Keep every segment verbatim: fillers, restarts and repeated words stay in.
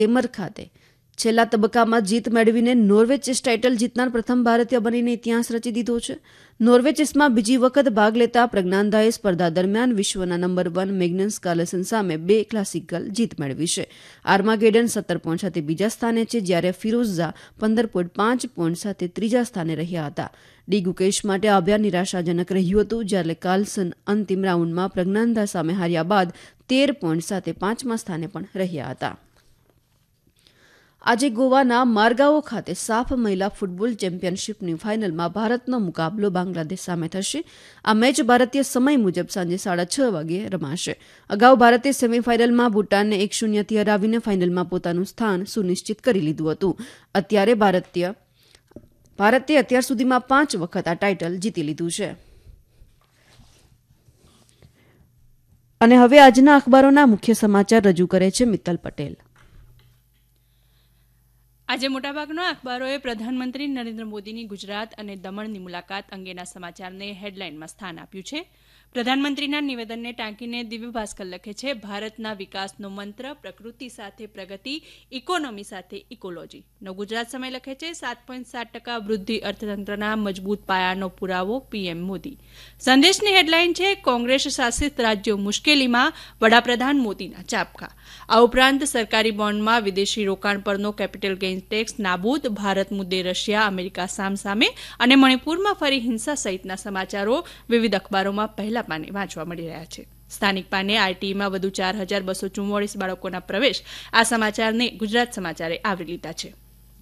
કેમર ખાતે છેલ્લા તબક્કામાં જીત મેળવીને નોર્વે ચેસ ટાઇટલ જીતનાર પ્રથમ ભારતીય બનીને ઇતિહાસ રચી દીધો છે. નોર્વે ચેસમાં બીજી વખત ભાગ લેતા પ્રજ્ઞાનદાએ સ્પર્ધા દરમિયાન વિશ્વના નંબર વન મેગ્નસ કાર્લસન સામે બે ક્લાસિકલ જીત મેળવી છે. આર્માગેડન સત્તર પોઈન્ટ સાથે બીજા સ્થાને છે, જ્યારે ફિરોઝા પંદર પોઈન્ટ પાંચ પોઈન્ટ સાથે ત્રીજા સ્થાને રહ્યા હતા. ડી ગુકેશ માટે આ અભિયાન નિરાશાજનક રહ્યું હતું, જ્યારે કાર્લસન અંતિમ રાઉન્ડમાં પ્રજ્ઞાનદા સામે હાર્યા બાદ તેર પોઈન્ટ સાથે પાંચમા સ્થાને પણ રહ્યા હતા. આજે ગોવાના માર્ગાઓ ખાતે સાફ મહિલા ફૂટબોલ ચેમ્પિયનશીપની ફાઇનલમાં ભારતનો મુકાબલો બાંગ્લાદેશ સામે થશે. આ મેચ ભારતીય સમય મુજબ સાંજે સાડા છ વાગ્યે રમાશે. અગાઉ ભારતે સેમીફાઇનલમાં ભૂટાનને એક શૂન્યથી હરાવીને ફાઇનલમાં પોતાનું સ્થાન સુનિશ્ચિત કરી લીધું હતું. અત્યારે ભારતીય ભારતે અત્યાર સુધીમાં પાંચ વખત આ ટાઇટલ જીતી લીધું છે. અને હવે આજના અખબારોના મુખ્ય સમાચાર રજૂ કરે છે મિત્તલ પટેલ. આજે મોટાભાગના અખબારોએ પ્રધાનમંત્રી નરેન્દ્ર મોદીની ગુજરાત અને દમણની મુલાકાત અંગેના સમાચારને હેડલાઇનમાં સ્થાન આપ્યું છે. પ્રધાનમંત્રીના નિવેદનને ટાંકીને દિવ્ય ભાસ્કર લખે છે, ભારતના વિકાસનો મંત્ર પ્રકૃતિ સાથે પ્રગતિ, ઇકોનોમી સાથે ઇકોલોજી. નવગુજરાત સમય લખે છે, સાત પોઈન્ટ સાત ટકા વૃદ્ધિ અર્થતંત્રના મજબૂત પાયાનો પુરાવો, પીએમ મોદી. સંદેશની હેડલાઇન છે, કોંગ્રેસ શાસિત રાજ્યો મુશ્કેલીમાં, વડાપ્રધાન મોદીના ચાબખા. આ ઉપરાંત સરકારી બોન્ડમાં વિદેશી રોકાણ પરનો કેપિટલ ગેઇન્સ ટેક્સ નાબૂદ, ભારત મુદ્દે રશિયા અમેરિકા સામસામે અને મણિપુરમાં ફરી હિંસા સહિતના સમાચારો વિવિધ અખબારોમાં પહેલા પાને વાંચવા મળી રહ્યા છે. સ્થાનિક પાને આઈટીમાં વધુ ચાર હજાર બસો ચુમ્મોળીસ બાળકોના પ્રવેશ, આ સમાચારને ગુજરાત સમાચારે આવરી લીધા છે.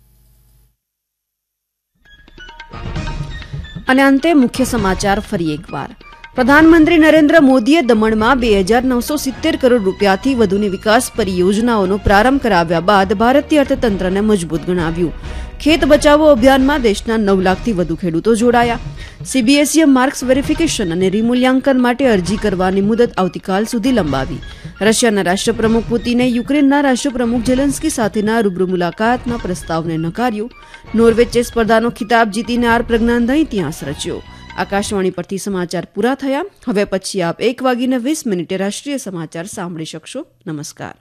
અને અંતે મુખ્ય સમાચાર ફરી એકવાર. પ્રધાનમંત્રી નરેન્દ્ર મોદીએ દમણમાં બે હજાર નવસો સિત્તેર કરોડ રૂપિયાથી વધુની વિકાસ પરિયોજનાઓનો પ્રારંભ કરાવ્યા બાદ ભારતીય અર્થતંત્રને મજબૂત ગણાવ્યું. ખેત બચાવો અભિયાનમાં દેશના નવ લાખથી વધુ ખેડૂતો જોડાયા. સીબીએસઈએ માર્ક્સ વેરિફિકેશન અને રિમૂલ્યાંકન માટે અરજી કરવાની મુદત આવતીકાલ સુધી લંબાવી. રશિયાના રાષ્ટ્રપ્રમુખ પુતિને યુક્રેનના રાષ્ટ્રપ્રમુખ ઝેલેન્સ્કી સાથેના રૂબરૂ મુલાકાતના પ્રસ્તાવને નકાર્યો. નોર્વે ચેસ સ્પર્ધાનો ખિતાબ જીતીને આર પ્રજ્ઞાનદાએ ઇતિહાસ રચ્યો. આકાશવાણી પરથી સમાચાર પૂરા થયા. હવે પછી આપ એક વાગીને વીસ મિનિટે રાષ્ટ્રીય સમાચાર સાંભળી શકશો. નમસ્કાર.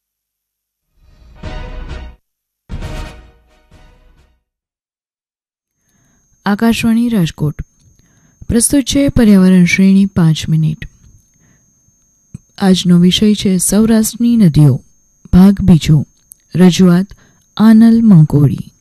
આકાશવાણી રાજકોટ પ્રસ્તુત છે પર્યાવરણ શ્રેણી પાંચ મિનિટ. આજનો વિષય છે સૌરાષ્ટ્રની નદીઓ, ભાગ બીજો. રજૂઆત આનલ મંકોડી.